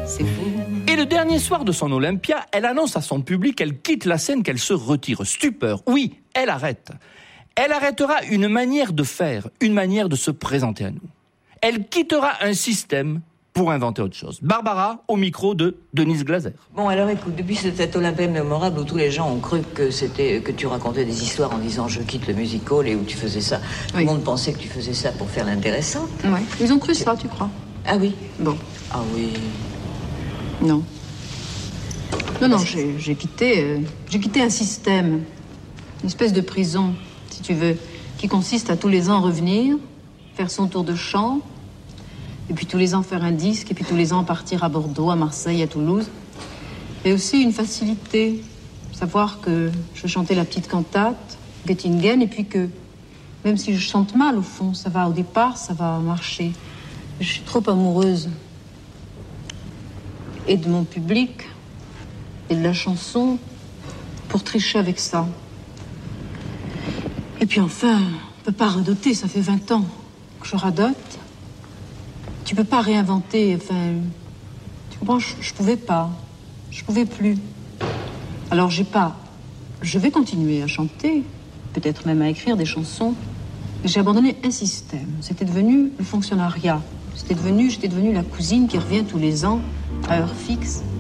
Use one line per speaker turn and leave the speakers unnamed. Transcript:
c'est fou.
Et le dernier soir de son Olympia, elle annonce à son public qu'elle quitte la scène, qu'elle se retire. Stupeur. Oui, elle arrête. Elle arrêtera une manière de faire, une manière de se présenter à nous. Elle quittera un système pour inventer autre chose. Barbara, au micro de Denise Glaser.
Bon, alors écoute, depuis cet Olympia mémorable où tous les gens ont cru que tu racontais des histoires en disant je quitte le music-hall et où tu faisais ça. Oui. Tout le monde pensait que tu faisais ça pour faire l'intéressant.
Oui, ils ont cru ça, tu crois?
Ah oui?
Bon.
Ah oui.
Non. Non, j'ai quitté un système, une espèce de prison, si tu veux, qui consiste à tous les ans revenir, faire son tour de chant, et puis tous les ans faire un disque, et puis tous les ans partir à Bordeaux, à Marseille, à Toulouse. Et aussi une facilité, savoir que je chantais la petite cantate, Göttingen, et puis que même si je chante mal au fond, ça va au départ, ça va marcher. Je suis trop amoureuse. Et de mon public, et de la chanson, pour tricher avec ça. Et puis enfin, on peut pas radoter, ça fait 20 ans que je radote. Tu peux pas réinventer, enfin... Tu comprends, je pouvais pas. Je pouvais plus. Alors je vais continuer à chanter, peut-être même à écrire des chansons, mais j'ai abandonné un système. C'était devenu le fonctionnariat. J'étais devenue la cousine qui revient tous les ans, à heure fixe,